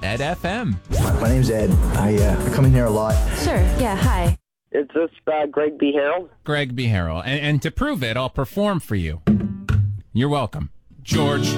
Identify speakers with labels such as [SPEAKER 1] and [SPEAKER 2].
[SPEAKER 1] Ed FM.
[SPEAKER 2] My name's Ed. I come in here a lot.
[SPEAKER 3] Sure, yeah, hi.
[SPEAKER 4] Is this Greg B. Harrell?
[SPEAKER 1] Greg B. Harrell. And to prove it, I'll perform for you. You're welcome. George